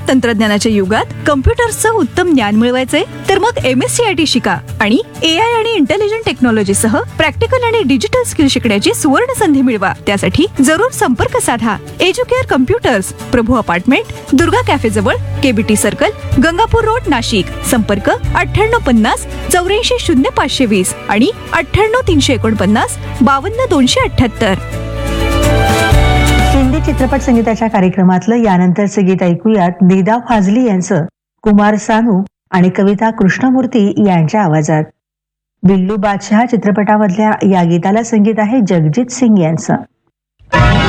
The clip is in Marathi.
तंत्रज्ञानाच्या युगात कम्प्युटर्सचं उत्तम ज्ञान मिळवायचंय तर मग MSCIT शिका आणि AI आणि इंटेलिजंट टेक्नॉलॉजी सह प्रॅक्टिकल आणि डिजिटल स्किल शिकण्याची सुवर्ण संधी मिळवा. त्यासाठी जरूर संपर्क साधा. एज्युकेअर कम्प्युटर्स, प्रभू अपार्टमेंट, दुर्गा कॅफे जवळ, KBT circle, Gangapur road, Nashik. संपर्क 9850 84 0520 आणि 98 349 52 278. हिंदी चित्रपट संगीताच्या कार्यक्रमातलं यानंतरचं गीत ऐकूयात निदा फाजली यांचं कुमार सानू आणि कविता कृष्णमूर्ती यांच्या आवाजात. बिल्लू बादशाह चित्रपटामधल्या या गीताला संगीत आहे जगजीत सिंग यांचं.